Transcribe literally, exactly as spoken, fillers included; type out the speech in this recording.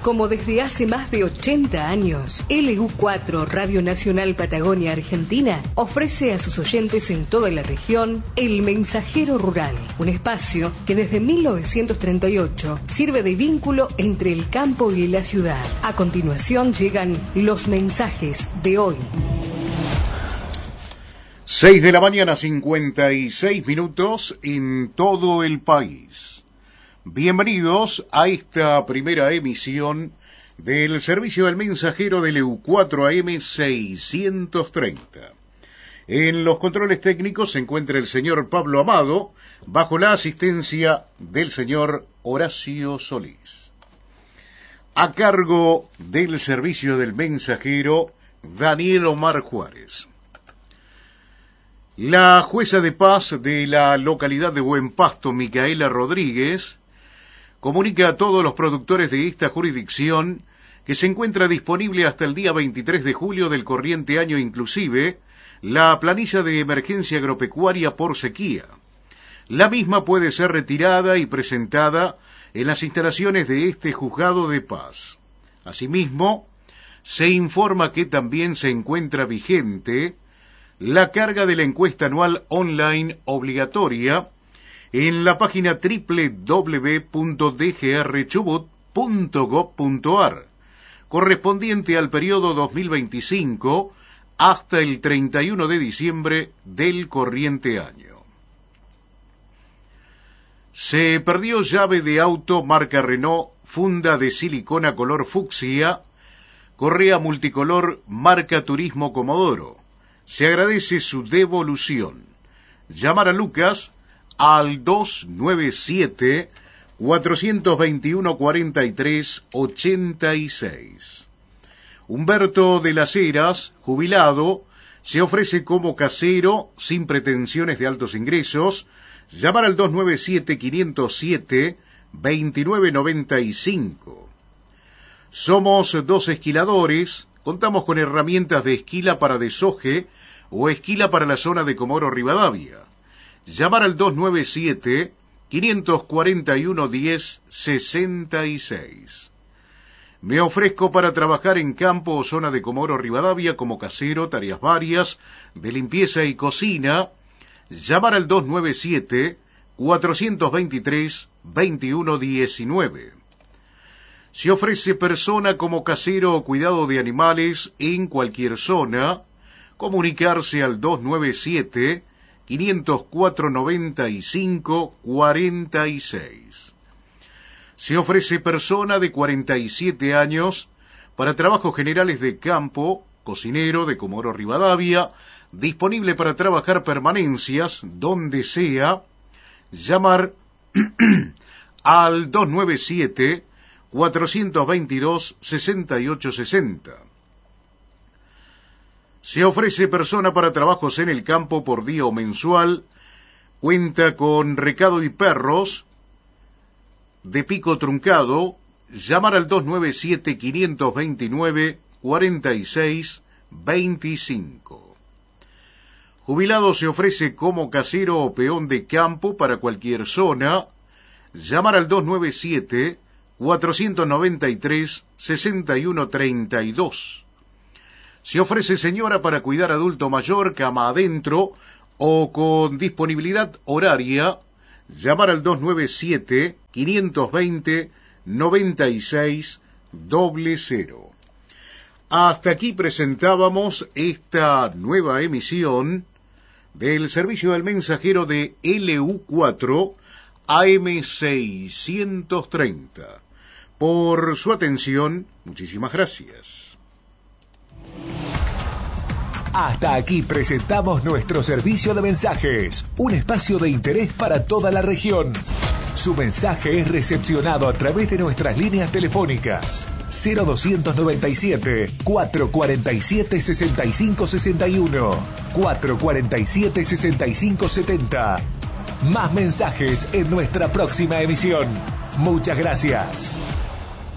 como desde hace más de ochenta años, L U cuatro Radio Nacional Patagonia Argentina ofrece a sus oyentes en toda la región El Mensajero Rural, un espacio que desde mil novecientos treinta y ocho sirve de vínculo entre el campo y la ciudad. A continuación llegan los mensajes de hoy. seis de la mañana, cincuenta y seis minutos en todo el país. Bienvenidos a esta primera emisión del servicio del mensajero de L U cuatro A M seiscientos treinta. En los controles técnicos se encuentra el señor Pablo Amado, bajo la asistencia del señor Horacio Solís. A cargo del servicio del mensajero, Daniel Omar Juárez. La jueza de paz de la localidad de Buen Pasto, Micaela Rodríguez, comunica a todos los productores de esta jurisdicción que se encuentra disponible hasta el día veintitrés de julio del corriente año inclusive la planilla de emergencia agropecuaria por sequía. La misma puede ser retirada y presentada en las instalaciones de este juzgado de paz. Asimismo, se informa que también se encuentra vigente la carga de la encuesta anual online obligatoria en la página doble u doble u doble u punto d g r chubut punto gob punto a r, correspondiente al periodo dos mil veinticinco hasta el treinta y uno de diciembre del corriente año. Se perdió llave de auto marca Renault, funda de silicona color fucsia, correa multicolor marca Turismo Comodoro. Se agradece su devolución. Llamar a Lucas al dos nueve siete, cuatro dos uno, cuatro tres ocho seis. Humberto de las Heras, jubilado, se ofrece como casero sin pretensiones de altos ingresos. Llamar al dos nueve siete, cinco cero siete, dos nueve nueve cinco. Somos dos esquiladores, contamos con herramientas de esquila para deshoje o esquila para la zona de Comodoro Rivadavia. Llamar al dos nueve siete, cinco cuatro uno, diez sesenta y seis. Me ofrezco para trabajar en campo o zona de Comodoro Rivadavia como casero, tareas varias, de limpieza y cocina. Llamar al dos nueve siete, cuatro dos tres, dos uno uno nueve. Se ofrece persona como casero o cuidado de animales en cualquier zona. Comunicarse al dos nueve siete, cinco cero cuatro, noventa y cinco, cuarenta y seis. Se ofrece persona de cuarenta y siete años para trabajos generales de campo, cocinero de Comodoro Rivadavia, disponible para trabajar permanencias donde sea. Llamar al dos nueve siete, cuatro dos dos, seis ocho seis cero. Se ofrece persona para trabajos en el campo por día o mensual. Cuenta con recado y perros de pico truncado. Llamar al dos nueve siete, cinco dos nueve, cuatro seis dos cinco. Jubilado se ofrece como casero o peón de campo para cualquier zona. Llamar al dos nueve siete, cuatro nueve tres, seis uno tres dos. Se ofrece señora para cuidar adulto mayor, cama adentro o con disponibilidad horaria. Llamar al dos nueve siete, cinco dos cero, nueve seis cero cero. Hasta aquí presentábamos esta nueva emisión del servicio del mensajero de L U cuatro A M seiscientos treinta. Por su atención, muchísimas gracias. Hasta aquí presentamos nuestro servicio de mensajes, un espacio de interés para toda la región. Su mensaje es recepcionado a través de nuestras líneas telefónicas cero dos nueve siete, cuatro cuatro siete, seis cinco seis uno, cuatro cuatro siete, seis cinco siete cero. Más mensajes en nuestra próxima emisión. Muchas gracias.